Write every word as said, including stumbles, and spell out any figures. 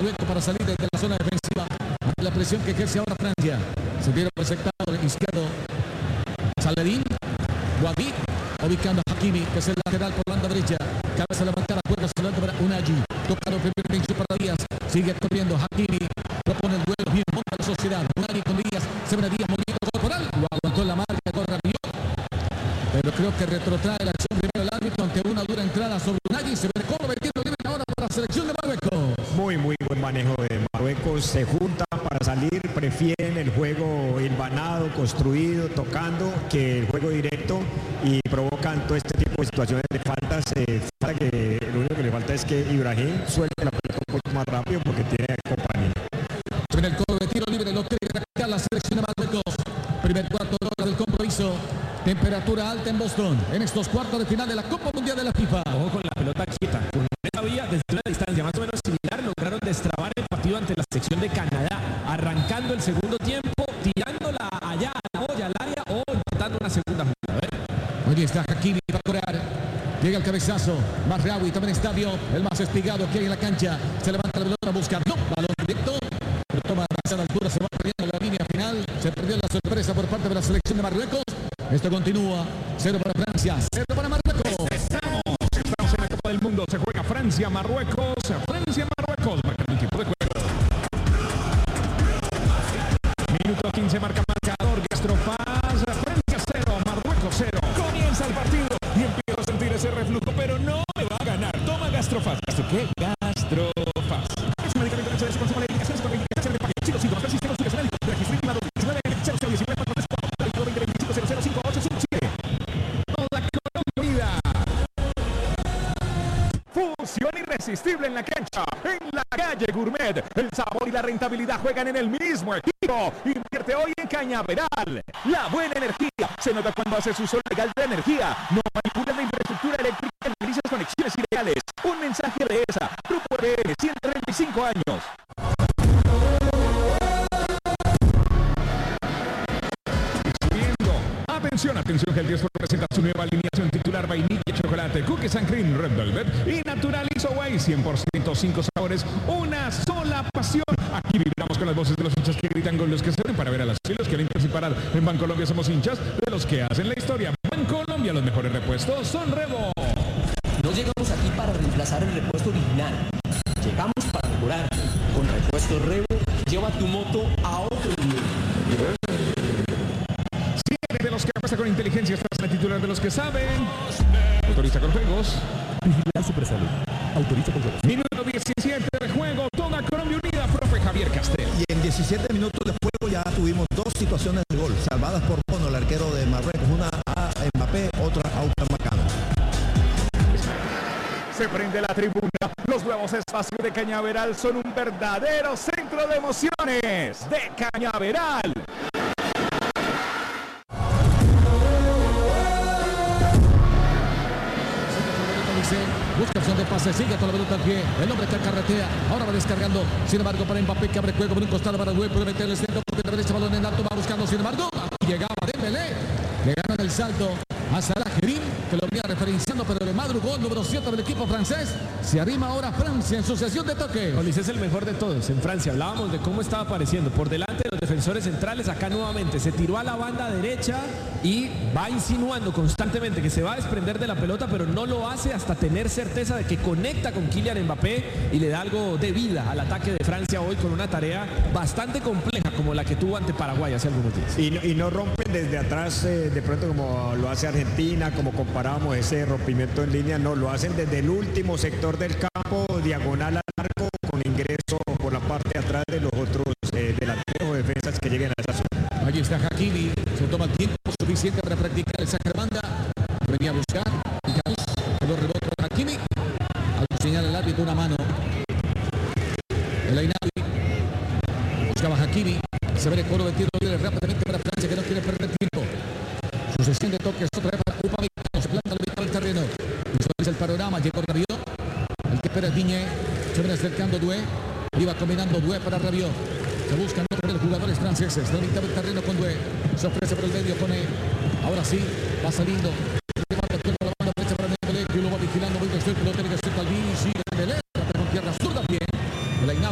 Marruecos para salir desde la zona defensiva ante la presión que ejerce ahora Francia. Se vieron presentado izquierdo Saladín, Guadí, ubicando a Hakimi, que es el lateral por banda derecha. Cabeza levantada, juega saludando para Unai. Tocado primer pinche para Díaz. Sigue corriendo Hakimi. Propone el duelo. Bien, monta la sociedad. Unai con Díaz. Se ven a Díaz, movimiento corporal. Lo aguantó en la marca, corre Rabiot. Pero creo que retrotrae la acción primero el árbitro ante una dura entrada sobre Unai. Se ve cómo metiendo libre ahora para la selección de Marruecos. Muy, muy buen manejo de Marruecos. Se junta para salir. Prefieren el juego hilvanado, construido, tocando, que el juego directo, y provocan todo este tipo de situaciones de faltas. Eh, falta que, lo único que le falta es que Ibrahim suelte la pelota un poco más rápido porque tiene compañía. En el cobro de tiro libre lo quiere practicar la selección de Marruecos. Primer cuarto de hora del compromiso. Temperatura alta en Boston en estos cuartos de final de la Copa Mundial de la FIFA. Ojo con la pelota quieta. Con esta vía, desde una distancia más o menos similar, lograron destrabar el partido ante la selección de Canadá, arrancando el segundo tiempo, tirándola allá a la olla, al área, o intentando una segunda jugada. Aquí está Hakimi para corear. Llega el cabezazo. Mazraoui también está Diop, el más espigado que hay en la cancha. Se levanta la pelota a buscar. No, balón directo. Pero toma demasiada altura, se va perdiendo la línea final. Se perdió la sorpresa por parte de la selección de Marruecos. Esto continúa. Cero para Francia, cero para Marruecos. Estamos, estamos en la Copa del Mundo. Se juega Francia, Marruecos. Francia, Marruecos. Marca el equipo de juego. Minuto quince, marca marcador. Gastrofaz. Francia cero, Marruecos cero. Comienza el partido y empiezo a sentir ese reflujo, pero no me va a ganar. Toma Gastrofaz. ¿Gastro qué? Gastrofaz. Es un medicamento que se consume la indicación para indicación de paquete. Si los síntomas persisten, consulte su médico. Registro intimado diecinueve cero cero diecinueve cuatro tres cuatro veinte veinticinco cero cero cinco ocho cinco siete. Toda Colombia. Fusión irresistible en la cancha, en la calle Gourmet. El sabor y la rentabilidad juegan en el mismo equipo. Invierte hoy en Cañaveral. La buena energía se nota cuando haces uso legal de energía. No manipules la infraestructura eléctrica en inicias conexiones ilegales. Un mensaje de esa. Grupo E P M, ciento treinta y cinco años. Atención, atención, que el diez presenta su nueva alineación titular: vainilla, chocolate, cookies and cream, red velvet y natural Isoway, cien por ciento cinco sabores, una sola pasión. Aquí vibramos con las voces de los hinchas que gritan, con los que se ven para ver a los chilos que ven participar. En Bancolombia somos hinchas de los que hacen la historia. Bancolombia, los mejores repuestos son Rebo. No llegamos aquí para reemplazar el repuesto original. Llegamos para mejorar. Con repuesto Rebo, lleva tu moto a otro nivel. De los que apuesta con inteligencia, estás en la titular de los que saben. Autoriza con juegos. Vigilar Supersalud. Autoriza con juegos. Minuto diecisiete de juego. Toda Colombia unida, profe Javier Castel. Y en diecisiete minutos de juego ya tuvimos dos situaciones de gol, salvadas por Bono, el arquero de Marruecos. Una a Mbappé, otra a Upamecano. Se prende la tribuna. Los nuevos espacios de Cañaveral son un verdadero centro de emociones de Cañaveral. Busca opción de pase, sigue toda la pelota al pie. El hombre está en carretera, ahora va descargando. Sin embargo, para Mbappé, que abre juego por un costado para el web, puede meter el centro, porque de derecha balón en alto, va buscando. Sin embargo, aquí llegaba Dembélé, le ganan el salto a Salah Kerim, que lo venía referenciando, pero le madrugó el número siete del equipo francés. Se arrima ahora Francia en su sesión de toque. Olis es el mejor de todos. En Francia hablábamos de cómo estaba apareciendo por delante de los defensores centrales. Acá nuevamente se tiró a la banda derecha y va insinuando constantemente que se va a desprender de la pelota, pero no lo hace hasta tener certeza de que conecta con Kylian Mbappé y le da algo de vida al ataque de Francia hoy, con una tarea bastante compleja como la que tuvo ante Paraguay hace algunos días. Y no, y no rompen desde atrás eh, de pronto como lo hace Argentina, como comparábamos ese rompimiento en línea. No, lo hacen desde el último sector del campo, diagonal al arco, con ingreso por la parte de atrás de los otros eh, delanteros o defensas que lleguen a esa zona. Allí está Hakimi, se toma el tiempo suficiente para practicar el saque de banda. Venía a buscar, lo rebota Hakimi. Al señalar el árbitro una mano. El Ainabi buscaba Hakimi. Se ve el coro de tiro libre rápidamente para Francia, que no quiere perder tiempo. Sucesión de toques otra vez para Upamecano. Se planta la mitad del terreno. Visualiza el panorama. Llegó Rabiot. El que espera es Digne. Se viene acercando Doué. Iba combinando Doué para Rabiot. Se buscan otros de los jugadores franceses. La mitad del terreno con Doué. Se ofrece por el medio. Pone. Ahora sí. Va saliendo.